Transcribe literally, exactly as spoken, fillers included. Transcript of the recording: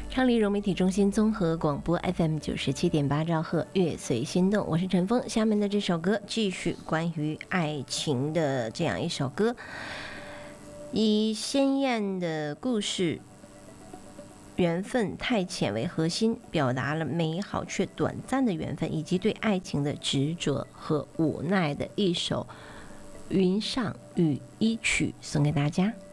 昌黎融媒体中心综合广播 F M 九十七点八兆赫，乐随心动，我是陈峰。下面的这首歌继续关于爱情的这样一首歌，以鲜艳的故事、缘分太浅为核心，表达了美好却短暂的缘分，以及对爱情的执着和无奈的一首《云上雨衣曲》，送给大家。